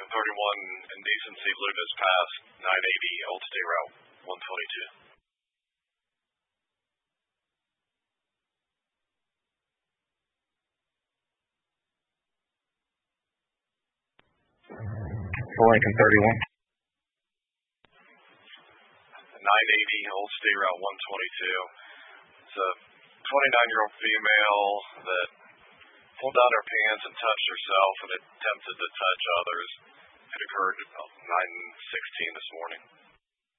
31 Indecency Lucas Pass, 980 Old State Route 122. Lincoln 31. 980 Old State Route 122. It's a 29-year-old female that pulled down her pants and touched herself and attempted to touch others. It occurred at 9:16 this morning.